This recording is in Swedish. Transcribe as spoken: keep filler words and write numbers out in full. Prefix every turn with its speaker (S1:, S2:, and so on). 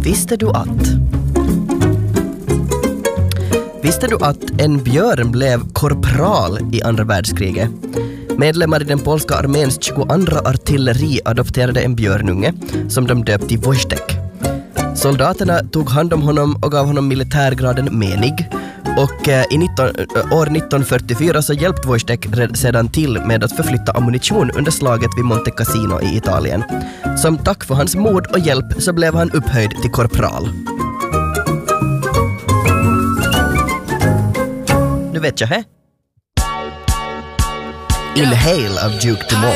S1: Visste du att? Visste du att en björn blev korpral i andra världskriget? Medlemmar i den polska arméns tjugoandra artilleri adopterade en björnunge som de döpte i Wojtek. Soldaterna tog hand om honom och gav honom militärgraden menig. Och eh, i nitton, äh, år nitton fyrtiofyra så hjälpte Wojtek sedan till med att förflytta ammunition under slaget vid Monte Cassino i Italien. Som tack för hans mod och hjälp så blev han upphöjd till korpral. Nu vet jag, he? Inhale av Duke Dumont.